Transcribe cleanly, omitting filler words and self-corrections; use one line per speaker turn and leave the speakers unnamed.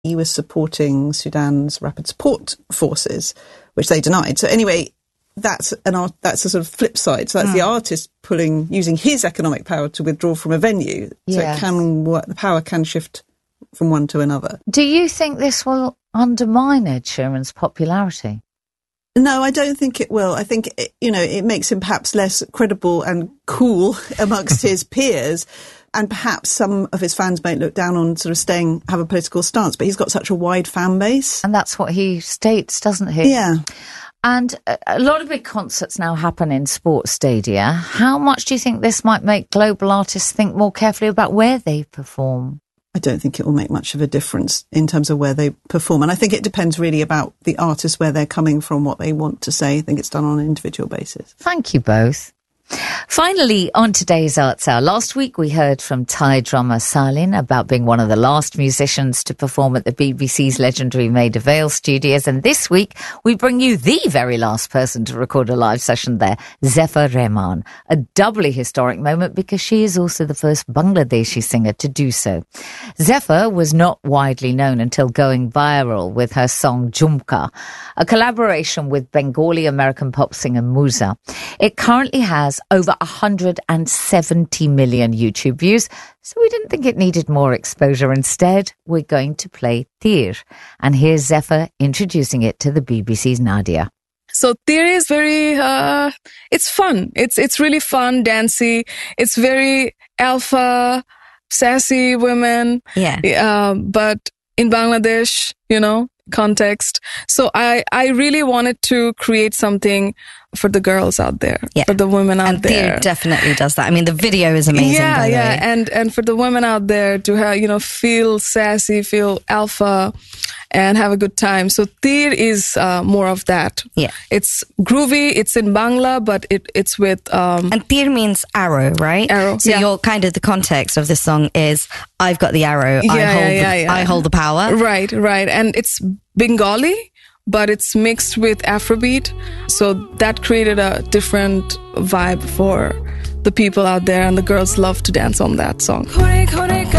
he was supporting Sudan's Rapid Support Forces, which they denied. So anyway, that's a sort of flip side. So that's the artist using his economic power to withdraw from a venue. So the power can shift from one to another.
Do you think this will undermine Ed Sheeran's popularity?
No, I don't think it will. I think, it makes him perhaps less credible and cool amongst his peers. And perhaps some of his fans might look down on sort of have a political stance. But he's got such a wide fan base.
And that's what he states, doesn't he?
Yeah.
And a lot of big concerts now happen in sports stadia. How much do you think this might make global artists think more carefully about where they perform?
I don't think it will make much of a difference in terms of where they perform. And I think it depends really about the artist, where they're coming from, what they want to say. I think it's done on an individual basis.
Thank you both. Finally, on today's Arts Hour, last week we heard from Thai drummer Salin about being one of the last musicians to perform at the BBC's legendary Maida Vale studios. And this week we bring you the very last person to record a live session there, Zephyr Rehman. A doubly historic moment because she is also the first Bangladeshi singer to do so. Zephyr was not widely known until going viral with her song Jhumka, a collaboration with Bengali-American pop singer Musa. It currently has over 170 million YouTube views, so we didn't think it needed more exposure. Instead, we're going to play Tir. And here's Zephyr introducing it to the BBC's Nadia.
So Tir is very, it's fun. It's really fun, dancey. It's very alpha, sassy women.
Yeah.
But in Bangladesh, context. So I really wanted to create something for the girls out there, for the women out there.
And Tir definitely does that. I mean, the video is amazing.
Yeah. And for the women out there to have, feel sassy, feel alpha, and have a good time. So Tir is more of that.
Yeah.
It's groovy. It's in Bangla, but it's with...
and Tir means arrow, right?
Arrow,
So you're kind of, the context of this song is, I've got the arrow, I hold the power.
Right. And it's Bengali, but it's mixed with Afrobeat. So that created a different vibe for the people out there, and the girls love to dance on that song.